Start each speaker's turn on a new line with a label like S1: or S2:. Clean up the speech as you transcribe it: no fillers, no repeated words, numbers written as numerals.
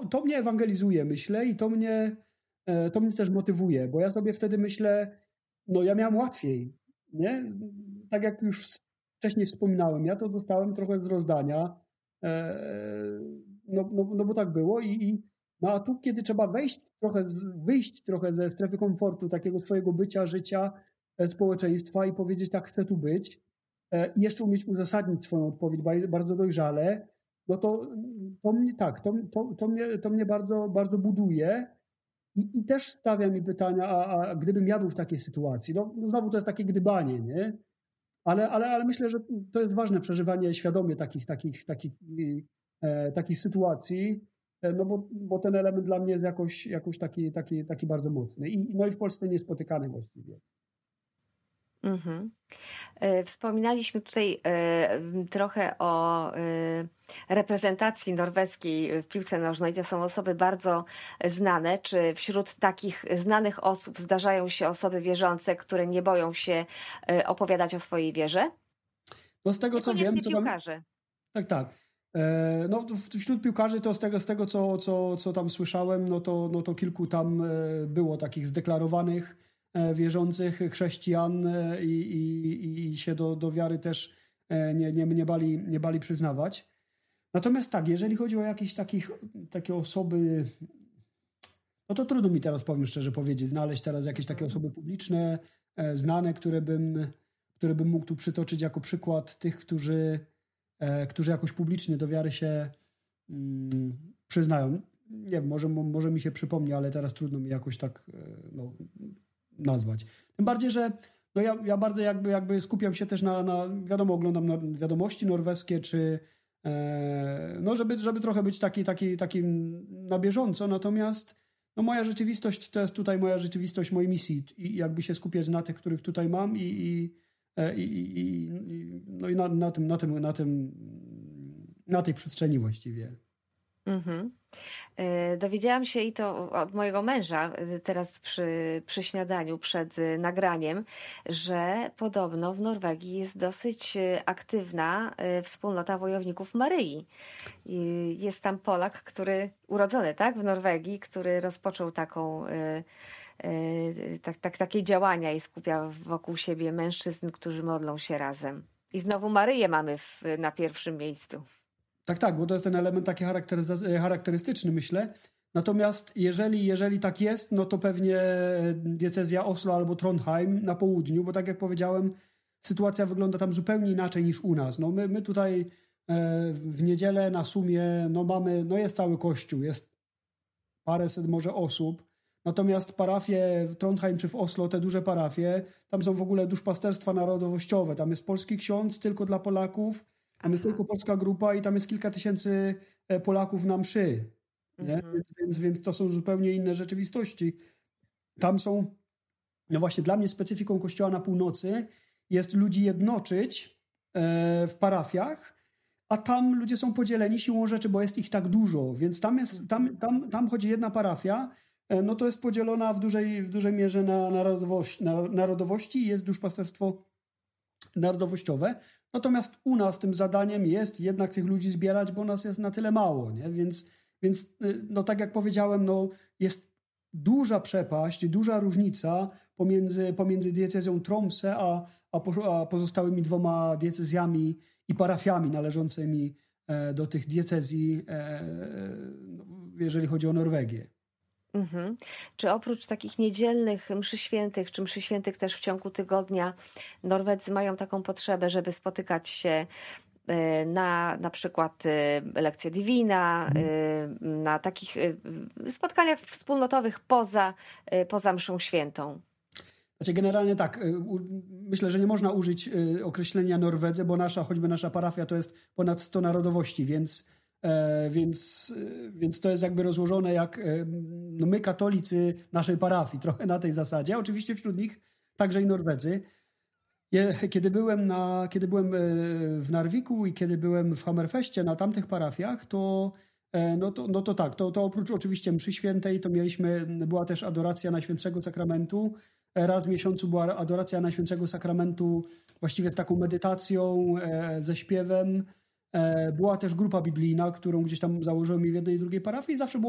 S1: to mnie ewangelizuje, myślę, i to mnie też motywuje, bo ja sobie wtedy myślę, no ja miałem łatwiej, nie? Tak jak już wcześniej wspominałem, ja to dostałem trochę z rozdania, no bo tak było no a tu, kiedy trzeba wyjść trochę ze strefy komfortu, takiego swojego bycia, życia, społeczeństwa i powiedzieć, tak, chcę tu być, i jeszcze umieć uzasadnić swoją odpowiedź bardzo dojrzale, no to mnie tak, to mnie bardzo, bardzo buduje i też stawia mi pytania, a gdybym ja był w takiej sytuacji, no znowu to jest takie gdybanie, nie? Ale myślę, że to jest ważne, przeżywanie świadomie takich sytuacji, no bo ten element dla mnie jest jakoś taki bardzo mocny no i w Polsce niespotykany właściwie.
S2: Mhm. Wspominaliśmy tutaj trochę o reprezentacji norweskiej w piłce nożnej. To są osoby bardzo znane. Czy wśród takich znanych osób zdarzają się osoby wierzące, które nie boją się opowiadać o swojej wierze?
S1: No z tego co wiem,
S2: piłkarze.
S1: Tak. No wśród piłkarzy to z tego co tam słyszałem, no to kilku tam było takich zdeklarowanych wierzących chrześcijan i się do wiary też nie bali przyznawać. Natomiast tak, jeżeli chodzi o jakieś takie osoby, no to trudno mi teraz, powiem szczerze powiedzieć, znaleźć teraz jakieś takie osoby publiczne, znane, które bym mógł tu przytoczyć jako przykład tych, którzy jakoś publicznie do wiary się przyznają. Nie wiem, może mi się przypomni, ale teraz trudno mi jakoś tak nazwać. Tym bardziej, że no ja bardzo jakby skupiam się też na wiadomo, oglądam wiadomości norweskie, czy no żeby trochę być takim na bieżąco, natomiast no moja rzeczywistość to jest tutaj moja rzeczywistość mojej misji i jakby się skupiać na tych, których tutaj mam no i na tej przestrzeni właściwie.
S2: Mhm. Dowiedziałam się i to od mojego męża teraz przy śniadaniu przed nagraniem, że podobno w Norwegii jest dosyć aktywna wspólnota wojowników Maryi. Jest tam Polak, urodzony, tak, w Norwegii, który rozpoczął takie działania i skupia wokół siebie mężczyzn, którzy modlą się razem. I znowu Maryję mamy na pierwszym miejscu.
S1: Tak, bo to jest ten element taki charakterystyczny, myślę. Natomiast jeżeli tak jest, no to pewnie diecezja Oslo albo Trondheim na południu, bo tak jak powiedziałem, sytuacja wygląda tam zupełnie inaczej niż u nas. No my tutaj w niedzielę na sumie jest cały kościół, jest paręset może osób, natomiast parafie w Trondheim czy w Oslo, te duże parafie, tam są w ogóle duszpasterstwa narodowościowe, tam jest polski ksiądz tylko dla Polaków, tam jest tylko polska grupa i tam jest kilka tysięcy Polaków na mszy. Nie? Więc to są zupełnie inne rzeczywistości. Tam są, no właśnie dla mnie specyfiką Kościoła na północy jest ludzi jednoczyć w parafiach, a tam ludzie są podzieleni siłą rzeczy, bo jest ich tak dużo, więc tam chodzi jedna parafia, no to jest podzielona w dużej mierze na narodowości i jest duszpasterstwo narodowościowe. Natomiast u nas tym zadaniem jest jednak tych ludzi zbierać, bo nas jest na tyle mało, nie? Więc no tak jak powiedziałem, no jest duża przepaść, duża różnica pomiędzy diecezją Tromsø a pozostałymi dwoma diecezjami i parafiami należącymi do tych diecezji, jeżeli chodzi o Norwegię.
S2: Mhm. Czy oprócz takich niedzielnych mszy świętych, czy mszy świętych też w ciągu tygodnia, Norwedzy mają taką potrzebę, żeby spotykać się na przykład Lectio Divina, na takich spotkaniach wspólnotowych poza mszą świętą?
S1: Znaczy generalnie tak, myślę, że nie można użyć określenia Norwedzy, bo choćby nasza parafia to jest ponad 100 narodowości, więc to jest jakby rozłożone jak my katolicy naszej parafii, trochę na tej zasadzie. Oczywiście wśród nich także i Norwedzy. Kiedy byłem w Narviku i kiedy byłem w Hammerfestie na tamtych parafiach, to oprócz oczywiście mszy świętej, to była też adoracja Najświętszego Sakramentu. Raz w miesiącu była adoracja Najświętszego Sakramentu właściwie z taką medytacją, ze śpiewem. Była też grupa biblijna, którą gdzieś tam założyłem i w jednej i drugiej parafii i zawsze było